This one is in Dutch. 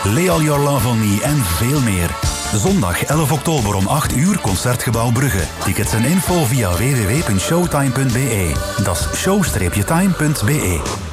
Lay All Your Love On Me en veel meer. Zondag 11 oktober om 8 uur, Concertgebouw Brugge. Tickets en info via www.showtime.be. Dat is show-time.be.